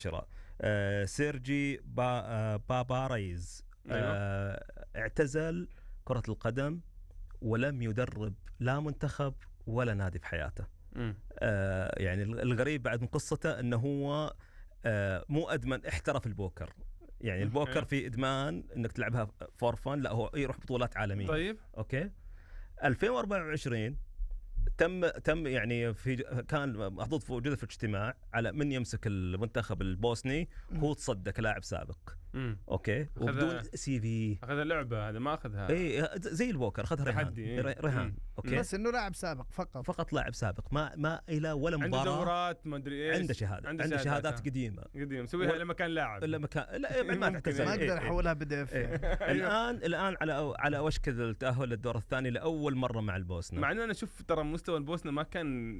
سيرجي باباريز اعتزل كرة القدم ولم يدرب لا منتخب ولا نادي في حياته. يعني الغريب بعد من قصته أنه هو مو أدمن، احترف البوكر. يعني البوكر في إدمان أنك تلعبها فورفن، لا هو يروح بطولات عالمية. طيب أوكي 2024 تم يعني كان محظوظ في وجوده في اجتماع على من يمسك المنتخب البوسني، هو تصدق لاعب سابق. اوكي وبدون سي في. اخذ اللعبه، هذا ما اخذها اي زي البوكر، اخذها رهان. اوكي بس انه لاعب سابق فقط لاعب سابق، ما الى ولا مباراه. عنده دورات ما ادري ايش، عنده شهادات قديمه مسويها لما كان لاعب، لما كان لا ما تعتزل. ما اقدر احولها بدف. الان على وشك التاهل للدور الثاني لاول مره مع البوسنه. مع انه انا اشوف ترى مستوى البوسنه ما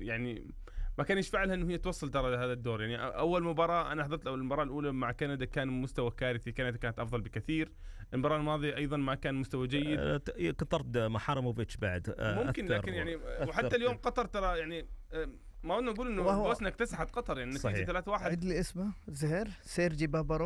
كان يشفع لها انه هي توصل ترى لهذا الدور. يعني اول مباراه انا حضرت المباراه الاولى مع كندا كان مستوى كارثي، كندا كانت افضل بكثير. المباراه الماضيه ايضا ما كان مستوى جيد، كنت طرد محارموفيتش بعد ممكن لكن يعني وحتى اليوم قطر ترى يعني ما قلنا نقول انه البوسنه اكتسحت قطر، يعني نتيجه 3-1. عد لي اسمه زهير. سيرجي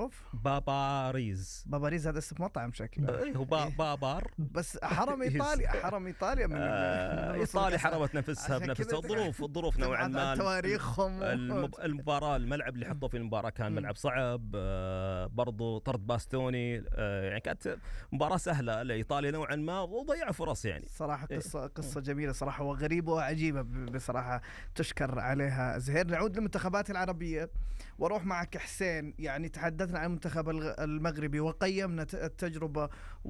باباريز هذا اسم مطعم شكله. هو بابار بس حرم ايطاليا، حرم ايطاليا من ايطاليا حرمت نفسها بنفسها. الظروف نوعا ما، تواريخهم. المباراه الملعب اللي حطوا فيه المباراه كان ملعب صعب، برضو طرد باستوني. يعني كانت مباراه سهله لايطاليا نوعا ما وضيعوا فرص. يعني صراحه قصه جميله صراحه وغريبه وعجيبه بصراحه، تشكر عليها زهير. نعود للمنتخبات العربية واروح معك حسين. يعني تحدثنا عن المنتخب المغربي وقيمنا التجربة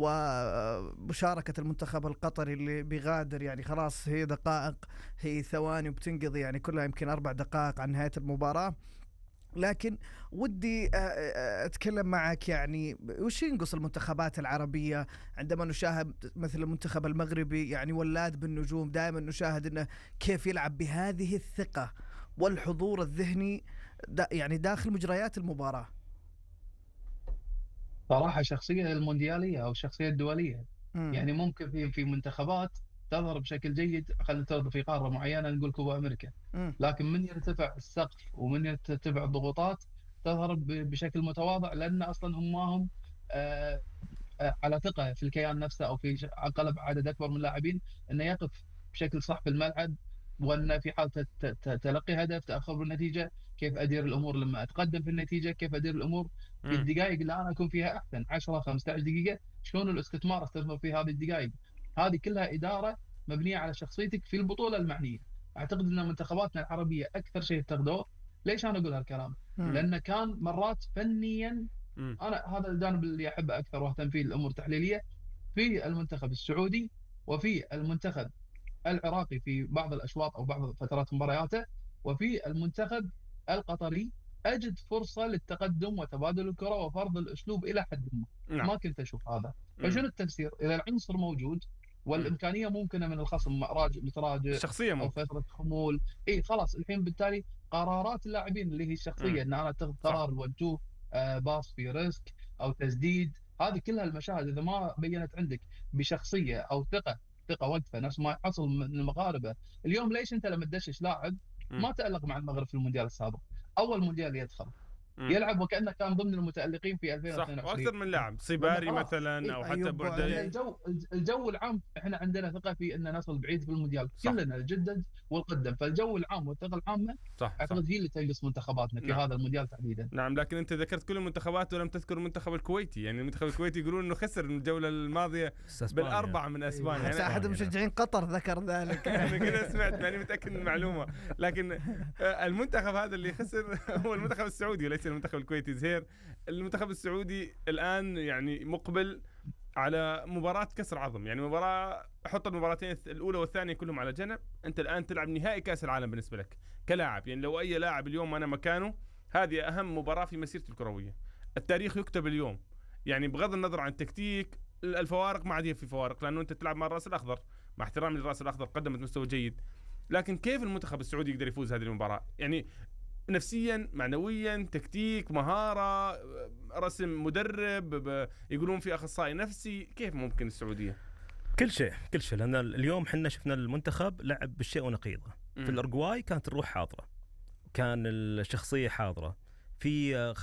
ومشاركة المنتخب القطري اللي بيغادر، يعني خلاص هي دقائق، هي ثواني وبتنقضي، يعني كلها يمكن 4 دقائق عن نهاية المباراة. لكن ودي أتكلم معك، يعني وش ينقص المنتخبات العربية عندما نشاهد مثل المنتخب المغربي يعني ولاد بالنجوم، دائما نشاهد إنه كيف يلعب بهذه الثقة والحضور الذهني يعني داخل مجريات المباراة. صراحة شخصية المونديالية أو الشخصية الدولية. يعني ممكن في منتخبات تظهر بشكل جيد، خلينا نفترض في قارة معينة نقول كوبا أمريكا، لكن من يرتفع السقف ومن يرتفع الضغوطات تظهر بشكل متواضع، لأن أصلا هم على ثقة في الكيان نفسه أو في قلب عدد أكبر من اللاعبين أنه يقف بشكل صح في الملعب، وأن في حال تلقي هدف تأخر بالنتيجة كيف أدير الأمور، لما أتقدم في النتيجة كيف أدير الأمور في الدقائق اللي أنا أكون فيها أحسن 10-15 دقيقة، شلون الاستثمار استثمر في هذه الدقائق. هذه كلها إدارة مبنية على شخصيتك في البطولة المعنية. أعتقد أن منتخباتنا العربية أكثر شيء افتقدوه. ليش أنا أقول هالكلام؟ لأن كان مرات فنيا، أنا هذا الجانب اللي أحبه أكثر واهتم فيه الأمور التحليلية، في المنتخب السعودي وفي المنتخب العراقي في بعض الأشواط أو بعض فترات مبارياته، وفي المنتخب القطري أجد فرصة للتقدم وتبادل الكرة وفرض الأسلوب إلى حد ما. ما كنت أشوف هذا. فشنو التفسير؟ إذا العنصر موجود والإمكانية ممكنة من الخصم متراجع الشخصية أو فترة خمول، خلاص الحين بالتالي قرارات اللاعبين اللي هي الشخصية أن أنا أتخذ قرار الوجه باص في ريسك أو تسديد، هذه كلها المشاهد إذا ما بينت عندك بشخصية أو ثقة وقفة نفس ما يحصل من المغاربة اليوم. ليش أنت لما تدشش لاعب ما تألق مع المغرب في المونديال السابق، أول مونديال يدخل يلعب وكأنه كان ضمن المتألقين في 2022، صح، واكثر من لاعب صيباري مثلا او حتى بعدين. الجو العام احنا عندنا ثقه في ان نصل بعيد في المونديال، كلنا الجدد والقدم، فالجو العام والثقه العامه اعتقد هي اللي تنقص منتخباتنا في هذا المونديال تحديدا. نعم، لكن انت ذكرت كل المنتخبات ولم تذكر المنتخب الكويتي. يعني المنتخب الكويتي يقولون انه خسر الجوله الماضيه بالاربعه من اسبانيا. يعني احد مشجعين قطر ذكر ذلك. انا كذا سمعت، ماني متاكد من المعلومه، لكن المنتخب هذا اللي خسر هو المنتخب السعودي وليس المنتخب الكويتي. زهير، المنتخب السعودي الآن يعني مقبل على مباراة كسر عظم، يعني مباراة حط المباراتين الأولى والثانية كلهم على جنب. أنت الآن تلعب نهائي كأس العالم بالنسبة لك كلاعب. يعني لو أي لاعب اليوم أنا مكانه، هذه أهم مباراة في مسيرته الكروية. التاريخ يكتب اليوم، يعني بغض النظر عن التكتيك، الفوارق ما عاد في فوارق، لأنه أنت تلعب مع الرأس الأخضر، مع احترامي للرأس الأخضر قدمت مستوى جيد، لكن كيف المنتخب السعودي يقدر يفوز هذه المباراة؟ يعني نفسيا، معنويا، تكتيك، مهارة، رسم مدرب، يقولون في أخصائي نفسي، كيف ممكن السعودية؟ كل شيء لأن اليوم حنا شفنا المنتخب لعب بالشيء ونقيضه. في الأورجواي كانت الروح حاضرة، كان الشخصية حاضرة، في